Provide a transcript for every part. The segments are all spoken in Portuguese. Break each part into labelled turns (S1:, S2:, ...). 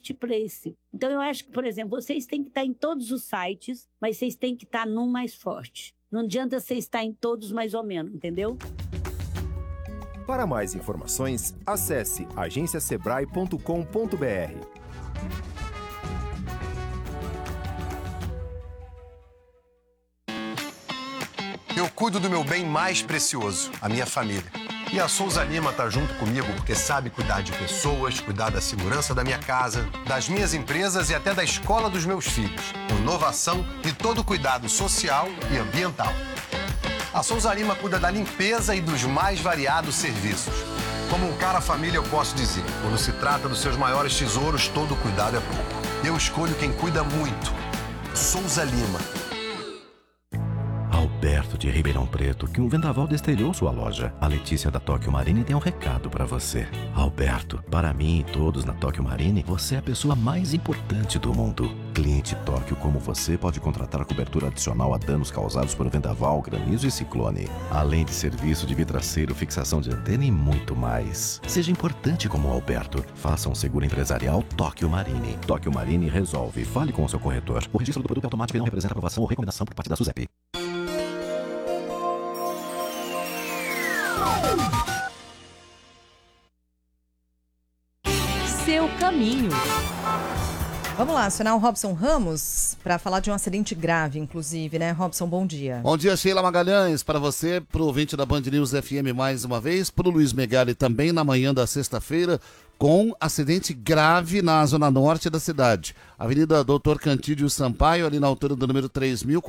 S1: marketplace. Então, eu acho que, por exemplo, vocês têm que estar em todos os sites, mas vocês têm que estar num mais forte. Não adianta você estar em todos mais ou menos, entendeu?
S2: Para mais informações, acesse agenciasebrae.com.br.
S3: Eu cuido do meu bem mais precioso, a minha família. E a Souza Lima tá junto comigo porque sabe cuidar de pessoas, cuidar da segurança da minha casa, das minhas empresas e até da escola dos meus filhos. Inovação e todo cuidado social e ambiental. A Souza Lima cuida da limpeza e dos mais variados serviços. Como um cara família, eu posso dizer, quando se trata dos seus maiores tesouros, todo cuidado é pouco. Eu escolho quem cuida muito. Souza Lima.
S4: Alberto de Ribeirão Preto, que um vendaval destelhou sua loja. A Letícia da Tóquio Marine tem um recado pra você. Alberto, para mim e todos na Tóquio Marine, você é a pessoa mais importante do mundo. Cliente Tóquio como você pode contratar a cobertura adicional a danos causados por vendaval, granizo e ciclone. Além de serviço de vidraceiro, fixação de antena e muito mais. Seja importante como o Alberto. Faça um seguro empresarial Tóquio Marine. Tóquio Marine resolve. Fale com o seu corretor. O registro do produto é automático e não representa aprovação ou recomendação por parte da SUSEP.
S5: Seu caminho.
S6: Vamos lá, acionar o Robson Ramos para falar de um acidente grave, inclusive, né? Robson, bom dia.
S7: Bom dia, Sheila Magalhães, para você, para o ouvinte da Band News FM mais uma vez, para o Luiz Megali também na manhã da sexta-feira, com acidente grave na zona norte da cidade. Avenida Doutor Cantídio Sampaio, ali na altura do número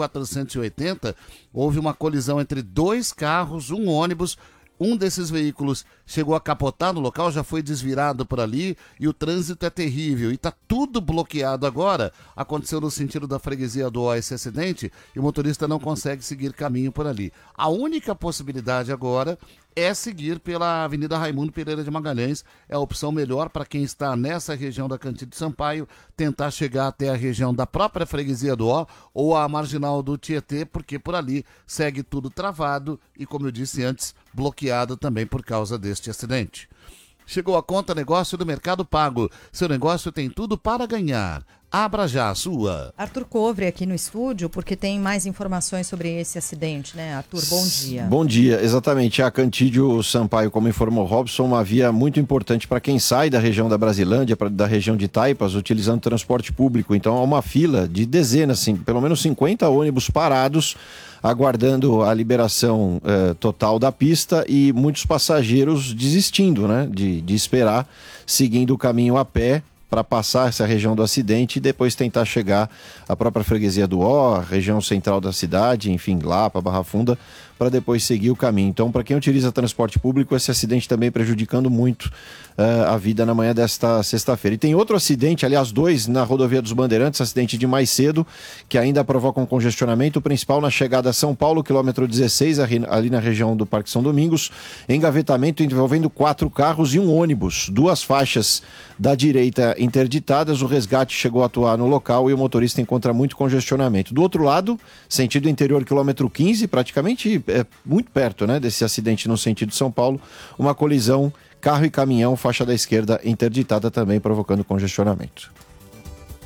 S7: 3.480, houve uma colisão entre dois carros, um ônibus. Um desses veículos chegou a capotar no local, já foi desvirado por ali e o trânsito é terrível. E está tudo bloqueado agora. Aconteceu no sentido da freguesia do Ó esse acidente e o motorista não consegue seguir caminho por ali. A única possibilidade agora é seguir pela Avenida Raimundo Pereira de Magalhães. É a opção melhor para quem está nessa região da Cantídio Sampaio, tentar chegar até a região da própria freguesia do Ó ou a marginal do Tietê, porque por ali segue tudo travado e, como eu disse antes, bloqueado também por causa deste acidente. Chegou a conta negócio do Mercado Pago. Seu negócio tem tudo para ganhar. Abra já a sua.
S6: Arthur Covre aqui no estúdio, porque tem mais informações sobre esse acidente, né? Arthur, bom dia.
S8: Bom dia, exatamente. A Cantídio Sampaio, como informou Robson, uma via muito importante para quem sai da região da Brasilândia, da região de Taipas, utilizando transporte público. Então há uma fila de dezenas, pelo menos 50 ônibus parados, aguardando a liberação total da pista e muitos passageiros desistindo, né, de esperar, seguindo o caminho a pé, para passar essa região do acidente e depois tentar chegar à própria freguesia do Ó, região central da cidade, enfim, lá para Barra Funda, para depois seguir o caminho. Então, para quem utiliza transporte público, esse acidente também prejudicando muito a vida na manhã desta sexta-feira. E tem outro acidente, aliás, dois, na rodovia dos Bandeirantes, acidente de mais cedo, que ainda provoca um congestionamento, o principal na chegada a São Paulo, quilômetro 16, ali na região do Parque São Domingos, engavetamento envolvendo 4 carros e um ônibus, 2 faixas da direita interditadas, o resgate chegou a atuar no local e o motorista encontra muito congestionamento. Do outro lado, sentido interior, quilômetro 15, praticamente muito perto, né, desse acidente no sentido São Paulo, uma colisão carro e caminhão, faixa da esquerda interditada também, provocando congestionamento.